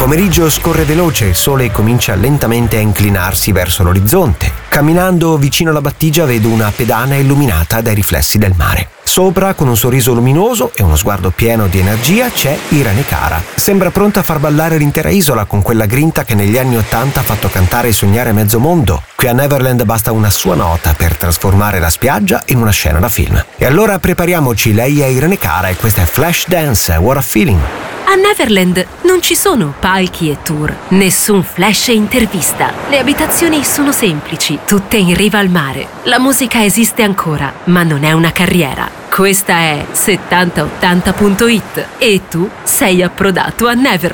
pomeriggio scorre veloce, il sole comincia lentamente a inclinarsi verso l'orizzonte. Camminando vicino alla battigia vedo una pedana illuminata dai riflessi del mare. Sopra, con un sorriso luminoso e uno sguardo pieno di energia, c'è Irene Cara. Sembra pronta a far ballare l'intera isola con quella grinta che negli anni '80 ha fatto cantare e sognare mezzo mondo. Qui a Neverland basta una sua nota per trasformare la spiaggia in una scena da film. E allora prepariamoci, lei è Irene Cara e questa è Flashdance, What a Feeling. A Neverland non ci sono palchi e tour, nessun flash e intervista. Le abitazioni sono semplici, tutte in riva al mare. La musica esiste ancora, ma non è una carriera. Questa è 7080.it e tu sei approdato a Neverland.